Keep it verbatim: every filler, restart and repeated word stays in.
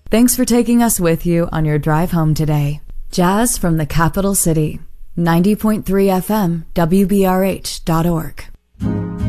Thanks for taking us with you on your drive home today. Jazz from the capital city. ninety point three F M, W B R H dot org.